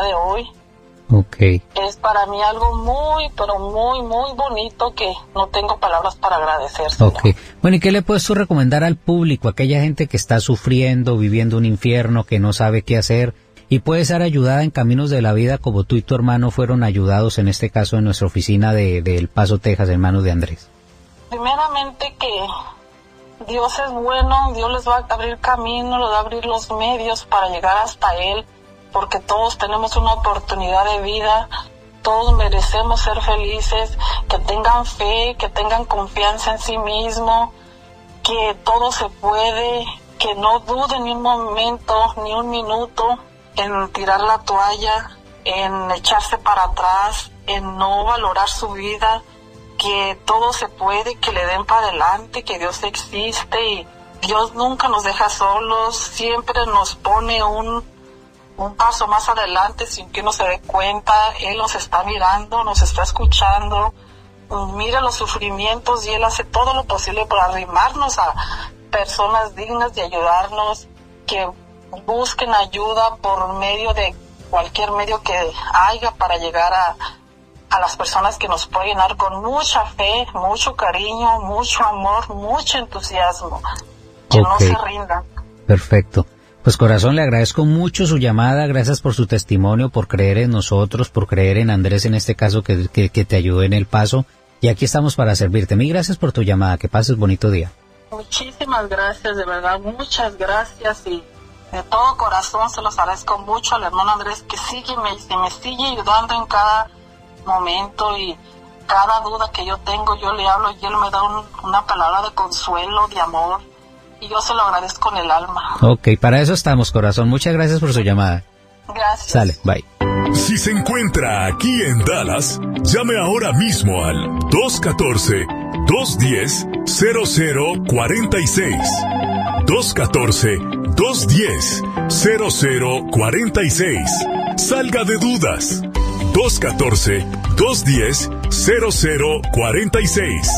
de hoy. Okay. Es para mí algo muy, pero muy, muy bonito que no tengo palabras para agradecérselo. Okay. Bueno, ¿y qué le puedes tú recomendar al público, a aquella gente que está sufriendo, viviendo un infierno, que no sabe qué hacer y puede ser ayudada en caminos de la vida como tú y tu hermano fueron ayudados en este caso en nuestra oficina de El Paso, Texas, en manos de Andrés? Primeramente que Dios es bueno, Dios les va a abrir camino, les va a abrir los medios para llegar hasta Él, porque todos tenemos una oportunidad de vida, todos merecemos ser felices, que tengan fe, que tengan confianza en sí mismo, que todo se puede, que no duden ni un momento, ni un minuto en tirar la toalla, en echarse para atrás, en no valorar su vida, que todo se puede, que le den para adelante, que Dios existe y Dios nunca nos deja solos, siempre nos pone un paso más adelante sin que uno se dé cuenta. Él nos está mirando, nos está escuchando, mira los sufrimientos y Él hace todo lo posible para arrimarnos a personas dignas de ayudarnos, que busquen ayuda por medio de cualquier medio que haya para llegar a las personas que nos pueden llenar con mucha fe, mucho cariño, mucho amor, mucho entusiasmo, que no se rindan. Perfecto. Pues corazón, le agradezco mucho su llamada, gracias por su testimonio, por creer en nosotros, por creer en Andrés en este caso que te ayudó en El Paso, y aquí estamos para servirte. Mil gracias por tu llamada, que pases bonito día. Muchísimas gracias, de verdad, muchas gracias, y de todo corazón se los agradezco mucho al hermano Andrés, que me sigue ayudando en cada momento, y cada duda que yo tengo yo le hablo y él me da una palabra de consuelo, de amor, y yo se lo agradezco en el alma. Ok, para eso estamos, corazón. Muchas gracias por su llamada. Gracias. Sale, bye. Si se encuentra aquí en Dallas, llame ahora mismo al 214-210-0046. 214-210-0046. Salga de dudas. 214-210-0046.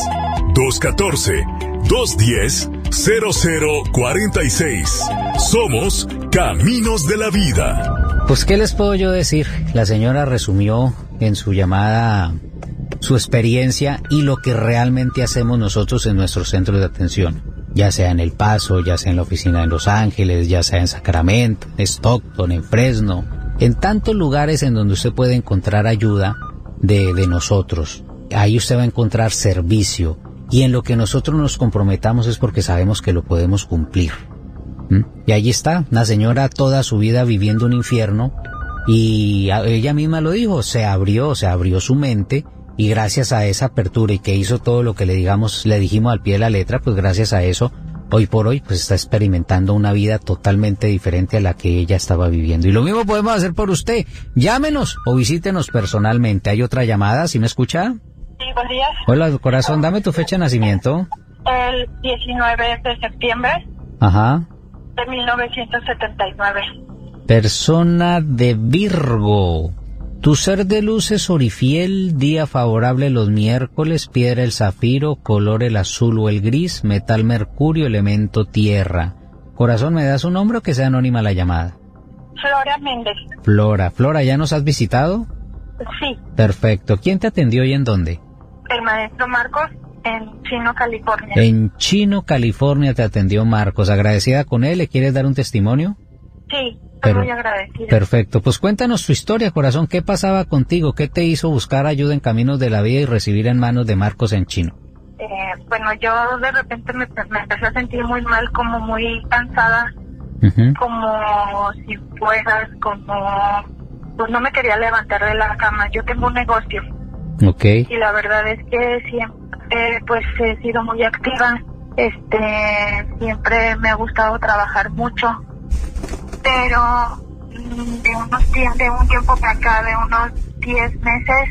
214-210-0046. Somos Caminos de la Vida. Pues, ¿qué les puedo yo decir? La señora resumió en su llamada su experiencia y lo que realmente hacemos nosotros en nuestros centros de atención, ya sea en El Paso, ya sea en la oficina en Los Ángeles, ya sea en Sacramento, en Stockton, en Fresno, en tantos lugares en donde usted puede encontrar ayuda de nosotros. Ahí usted va a encontrar servicio, y en lo que nosotros nos comprometamos es porque sabemos que lo podemos cumplir. Y allí está, la señora toda su vida viviendo un infierno, y ella misma lo dijo, se abrió su mente, y gracias a esa apertura y que hizo todo lo que le dijimos al pie de la letra, pues gracias a eso, hoy por hoy, pues está experimentando una vida totalmente diferente a la que ella estaba viviendo. Y lo mismo podemos hacer por usted. Llámenos o visítenos personalmente. ¿Hay otra llamada? ¿Sí me escucha? Sí, buenos días. Hola, corazón, dame tu fecha de nacimiento. El 19 de septiembre. Ajá. De 1979. Persona de Virgo. Tu ser de luz es orifiel, día favorable los miércoles, piedra el zafiro, color el azul o el gris, metal mercurio, elemento tierra. Corazón, ¿me das un nombre o que sea anónima la llamada? Flora Méndez. Flora, ¿ya nos has visitado? Sí. Perfecto. ¿Quién te atendió y en dónde? El maestro Marcos, en Chino, California. En Chino, California te atendió Marcos. ¿Agradecida con él? ¿Le quieres dar un testimonio? Sí, estoy muy agradecida. Perfecto. Pues cuéntanos tu historia, corazón. ¿Qué pasaba contigo? ¿Qué te hizo buscar ayuda en Caminos de la Vida y recibir en manos de Marcos en Chino? Bueno, yo de repente me empecé a sentir muy mal, como muy cansada, como si fueras, pues no me quería levantar de la cama. Yo tengo un negocio. Okay. Y la verdad es que siempre, pues he sido muy activa. Siempre me ha gustado trabajar mucho. Pero de un tiempo para acá, de unos 10 meses,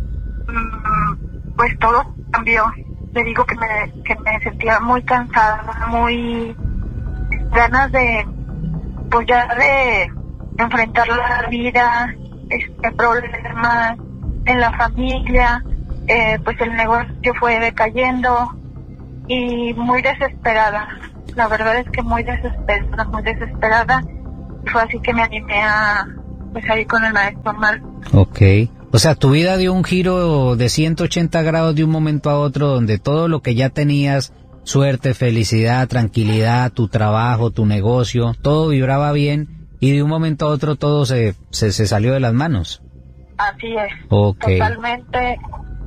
pues todo cambió. Le digo que me sentía muy cansada, muy ganas de, pues ya de enfrentar la vida, problemas en la familia, pues el negocio fue decayendo y muy desesperada. La verdad es que muy desesperada. Fue así que me animé a pues ahí con el maestro Omar. Ok. O sea, tu vida dio un giro de 180 grados de un momento a otro, donde todo lo que ya tenías, suerte, felicidad, tranquilidad, tu trabajo, tu negocio, todo vibraba bien, y de un momento a otro todo se salió de las manos. Así es. Ok. Totalmente,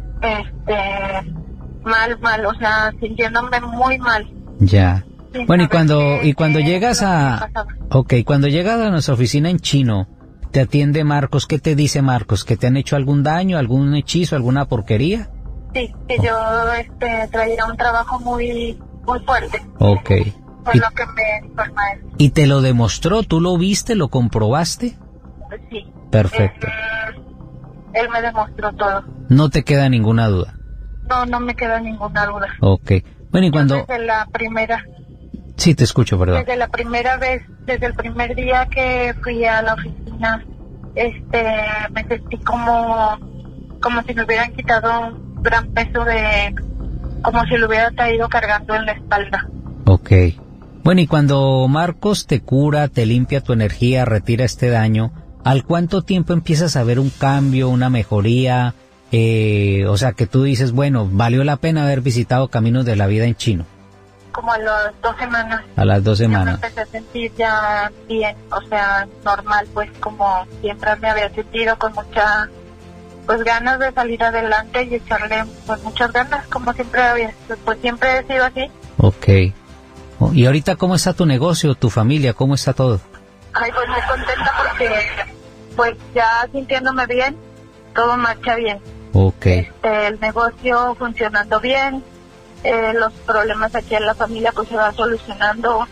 mal, o sea, sintiéndome muy mal. Ya. Sin Bueno, y saber cuando qué llegas era lo a... que pasaba. Ok, cuando llegas a nuestra oficina en Chino, te atiende Marcos. ¿Qué te dice Marcos? ¿Que te han hecho algún daño, algún hechizo, alguna porquería? Sí, que yo traía un trabajo muy fuerte. Ok. Fue lo que me dijo el maestro. ¿Y te lo demostró? ¿Tú lo viste, lo comprobaste? Sí. Perfecto. Él me demostró todo. No te queda ninguna duda. No me queda ninguna duda. Ok. Bueno, y cuando... Desde la primera... Sí, te escucho, perdón. Desde la primera vez, desde el primer día que fui a la oficina, me sentí como si me hubieran quitado un gran peso como si lo hubiera traído cargando en la espalda. Ok. Bueno, y cuando Marcos te cura, te limpia tu energía, retira este daño, ¿al cuánto tiempo empiezas a ver un cambio, una mejoría? O sea, que tú dices, bueno, valió la pena haber visitado Caminos de la Vida en Chino. Como a las 2 semanas. A las 2 Ya me semanas. empecé a sentir ya bien, o sea, normal, pues como siempre me había sentido, con mucha, pues ganas de salir adelante y echarle pues muchas ganas, como siempre pues siempre he sido así. Ok. Oh, ¿y ahorita cómo está tu negocio, tu familia, cómo está todo? Ay, pues muy contenta porque pues ya sintiéndome bien, todo marcha bien. Ok. El negocio funcionando bien, los problemas aquí en la familia pues se van solucionando,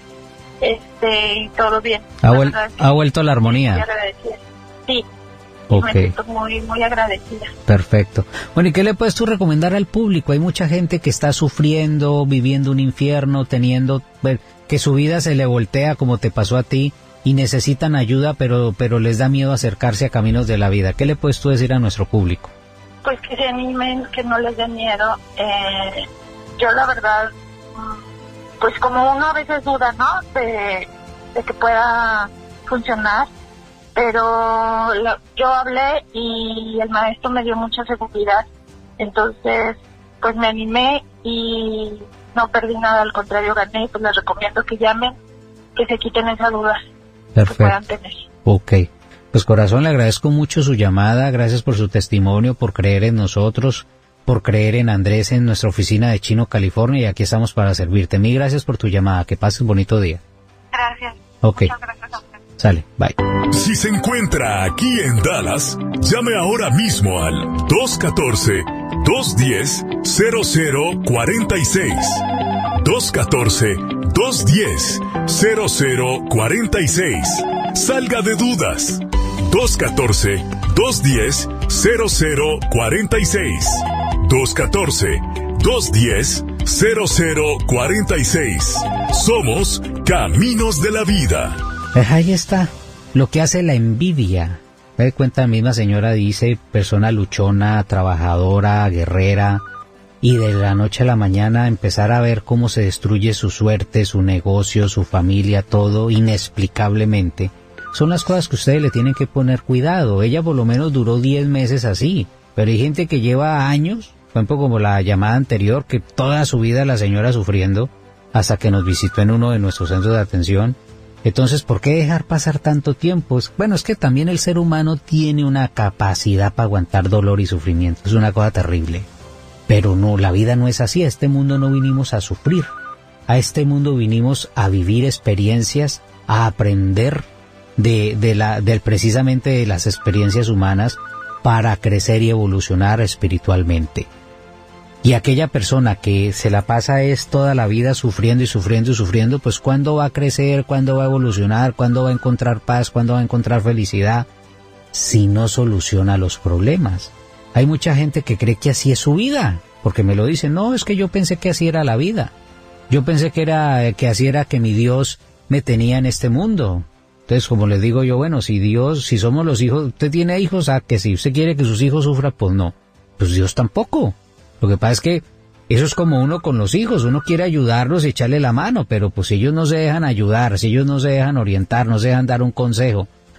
y todo bien. ¿Ha vuelto la Muy armonía? agradecida. Sí. Ok. Me siento muy agradecida. Perfecto. Bueno, ¿y qué le puedes tú recomendar al público? Hay mucha gente que está sufriendo, viviendo un infierno, teniendo que su vida se le voltea como te pasó a ti y necesitan ayuda, pero les da miedo acercarse a Caminos de la Vida. ¿Qué le puedes tú decir a nuestro público? Pues que se animen, que no les dé miedo. Yo la verdad, pues como uno a veces duda, ¿no? De que pueda funcionar, pero yo hablé y el maestro me dio mucha seguridad, entonces pues me animé y no perdí nada, al contrario gané. Pues les recomiendo que llamen, que se quiten esa duda que puedan tener. Ok, pues corazón, le agradezco mucho su llamada, gracias por su testimonio, por creer en nosotros, por creer en Andrés, en nuestra oficina de Chino, California, y aquí estamos para servirte. Mil gracias por tu llamada, que pases un bonito día. Gracias. Ok. Muchas gracias a usted. Sale, bye. Si se encuentra aquí en Dallas, llame ahora mismo al 214-210-0046. 214-210-0046. Salga de dudas. 214-210-0046. 214-210-0046. Somos Caminos de la Vida. Ahí está, lo que hace la envidia. Me doy cuenta, la misma señora dice, persona luchona, trabajadora, guerrera, y de la noche a la mañana empezar a ver cómo se destruye su suerte, su negocio, su familia, todo inexplicablemente. Son las cosas que ustedes le tienen que poner cuidado. Ella por lo menos duró 10 meses así, pero hay gente que lleva años, por ejemplo como la llamada anterior, que toda su vida la señora sufriendo, hasta que nos visitó en uno de nuestros centros de atención. Entonces, ¿por qué dejar pasar tanto tiempo? Bueno, es que también el ser humano tiene una capacidad para aguantar dolor y sufrimiento. Es una cosa terrible. Pero no, la vida no es así. A este mundo no vinimos a sufrir. A este mundo vinimos a vivir experiencias, a aprender precisamente de las experiencias humanas para crecer y evolucionar espiritualmente. Y aquella persona que se la pasa toda la vida sufriendo y sufriendo y sufriendo, pues ¿cuándo va a crecer? ¿Cuándo va a evolucionar? ¿Cuándo va a encontrar paz? ¿Cuándo va a encontrar felicidad? Si no soluciona los problemas. Hay mucha gente que cree que así es su vida, porque me lo dicen, no, es que yo pensé que así era la vida. Yo pensé que así era que mi Dios me tenía en este mundo. Entonces, como les digo yo, bueno, si somos los hijos, usted tiene hijos, que si usted quiere que sus hijos sufran, pues no. Pues Dios tampoco. Lo que pasa es que eso es como uno con los hijos, uno quiere ayudarlos y echarle la mano, pero pues si ellos no se dejan ayudar, si ellos no se dejan orientar, no se dejan dar un consejo,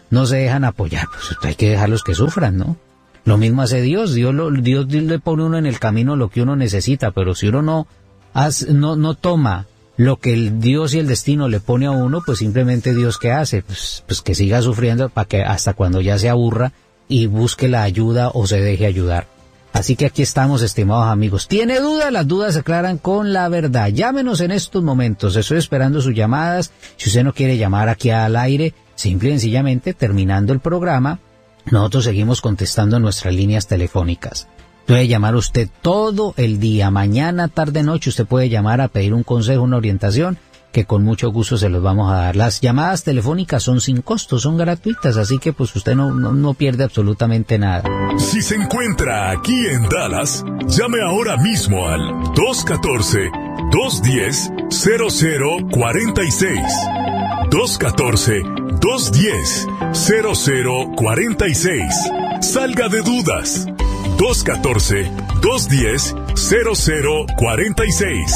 no se dejan apoyar, pues hay que dejarlos que sufran, ¿no? Lo mismo hace Dios. Dios le pone a uno en el camino lo que uno necesita, pero si uno no toma lo que el Dios y el destino le pone a uno, pues simplemente Dios, ¿qué hace? Pues que siga sufriendo para que hasta cuando ya se aburra y busque la ayuda o se deje ayudar. Así que aquí estamos, estimados amigos. ¿Tiene dudas? Las dudas se aclaran con la verdad. Llámenos en estos momentos. Estoy esperando sus llamadas. Si usted no quiere llamar aquí al aire, simple y sencillamente, terminando el programa, nosotros seguimos contestando nuestras líneas telefónicas. Puede llamar usted todo el día, mañana, tarde, noche. Usted puede llamar a pedir un consejo, una orientación, que con mucho gusto se los vamos a dar. Las llamadas telefónicas son sin costo, son gratuitas, así que pues usted no pierde absolutamente nada. Si se encuentra aquí en Dallas, llame ahora mismo al 214-210-0046. 214-210-0046. Salga de dudas. 214-210-0046.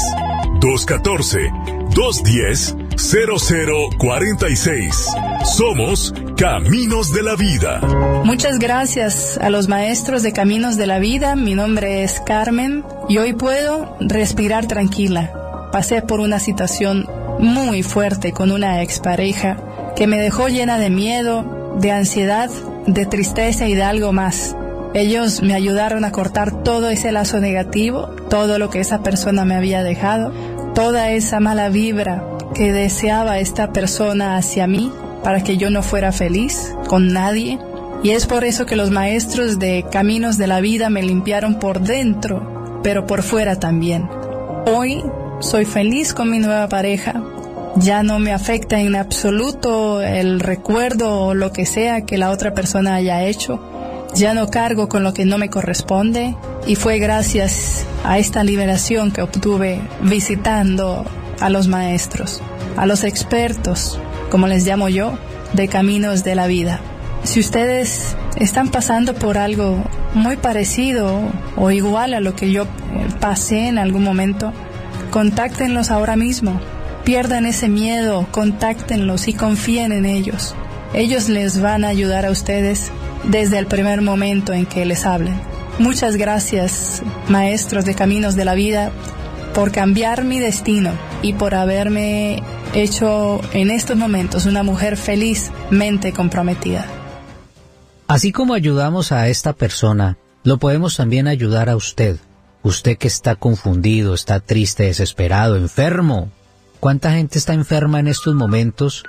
214-210-0046. Somos Caminos de la Vida. Muchas gracias a los maestros de Caminos de la Vida. Mi nombre es Carmen y hoy puedo respirar tranquila. Pasé por una situación muy fuerte con una expareja que me dejó llena de miedo, de ansiedad, de tristeza y de algo más. Ellos me ayudaron a cortar todo ese lazo negativo, todo lo que esa persona me había dejado, toda esa mala vibra que deseaba esta persona hacia mí para que yo no fuera feliz con nadie. Y es por eso que los maestros de Caminos de la Vida me limpiaron por dentro, pero por fuera también. Hoy soy feliz con mi nueva pareja. Ya no me afecta en absoluto el recuerdo o lo que sea que la otra persona haya hecho. Ya no cargo con lo que no me corresponde y fue gracias a esta liberación que obtuve visitando a los maestros, a los expertos, como les llamo yo, de Caminos de la Vida. Si ustedes están pasando por algo muy parecido o igual a lo que yo pasé en algún momento, contáctenlos ahora mismo. Pierdan ese miedo, contáctenlos y confíen en ellos. Ellos les van a ayudar a ustedes desde el primer momento en que les hablen. Muchas gracias, maestros de Caminos de la Vida, por cambiar mi destino y por haberme hecho en estos momentos una mujer felizmente comprometida. Así como ayudamos a esta persona, lo podemos también ayudar a usted. Usted que está confundido, está triste, desesperado, enfermo. ¿Cuánta gente está enferma en estos momentos?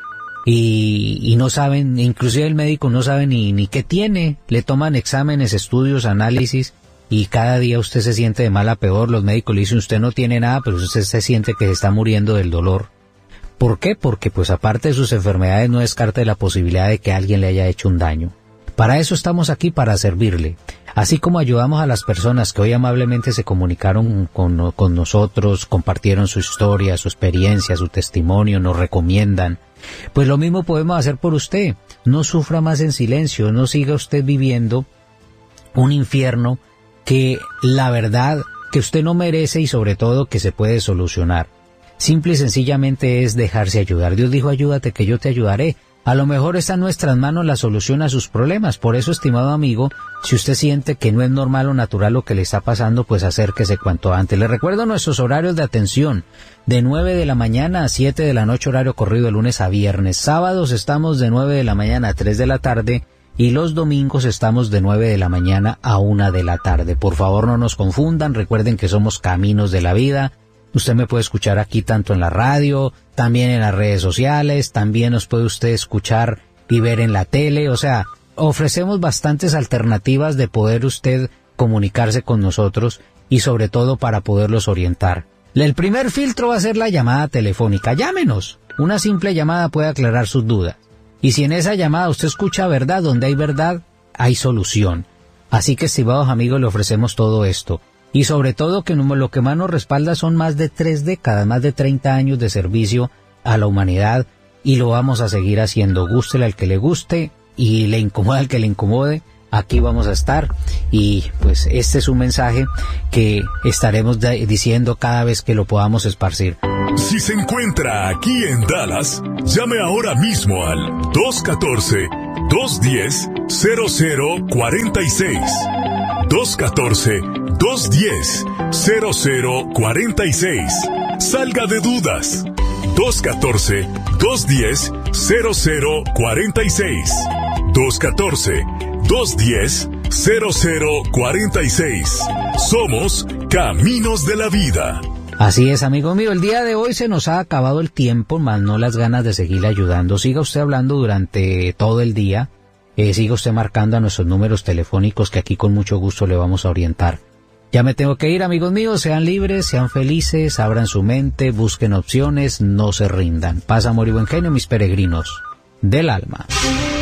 Y no saben, inclusive el médico no sabe ni qué tiene, le toman exámenes, estudios, análisis y cada día usted se siente de mal a peor. Los médicos le dicen usted no tiene nada, pero usted se siente que se está muriendo del dolor. ¿Por qué? Porque pues aparte de sus enfermedades no descarte la posibilidad de que alguien le haya hecho un daño. Para eso estamos aquí, para servirle. Así como ayudamos a las personas que hoy amablemente se comunicaron con nosotros, compartieron su historia, su experiencia, su testimonio, nos recomiendan, pues lo mismo podemos hacer por usted. No sufra más en silencio, no siga usted viviendo un infierno que la verdad que usted no merece y sobre todo que se puede solucionar. Simple y sencillamente es dejarse ayudar. Dios dijo, ayúdate que yo te ayudaré. A lo mejor está en nuestras manos la solución a sus problemas. Por eso, estimado amigo, si usted siente que no es normal o natural lo que le está pasando, pues acérquese cuanto antes. Le recuerdo nuestros horarios de atención. De 9 de la mañana a 7 de la noche, horario corrido de lunes a viernes. Sábados estamos de 9 de la mañana a 3 de la tarde y los domingos estamos de 9 de la mañana a 1 de la tarde. Por favor, no nos confundan. Recuerden que somos Caminos de la Vida. Usted me puede escuchar aquí tanto en la radio, también en las redes sociales, también nos puede usted escuchar y ver en la tele. O sea, ofrecemos bastantes alternativas de poder usted comunicarse con nosotros y sobre todo para poderlos orientar. El primer filtro va a ser la llamada telefónica. Llámenos. Una simple llamada puede aclarar sus dudas. Y si en esa llamada usted escucha verdad, donde hay verdad, hay solución. Así que, estimados amigos, le ofrecemos todo esto. Y sobre todo que lo que más nos respalda son más de 3 décadas, más de 30 años de servicio a la humanidad y lo vamos a seguir haciendo. Gústele al que le guste y le incomoda al que le incomode. Aquí vamos a estar y pues este es un mensaje que estaremos diciendo cada vez que lo podamos esparcir. Si se encuentra aquí en Dallas, llame ahora mismo al 214-210-0046. 214-210-0046. Salga de dudas. 214-210-0046. 214-210-0046. Somos Caminos de la Vida. Así es, amigo mío, el día de hoy se nos ha acabado el tiempo, más no las ganas de seguirle ayudando. Siga usted hablando durante todo el día, siga usted marcando a nuestros números telefónicos que aquí con mucho gusto le vamos a orientar. Ya me tengo que ir, amigos míos, sean libres, sean felices, abran su mente, busquen opciones, no se rindan. Paz, amor y buen genio, mis peregrinos del alma.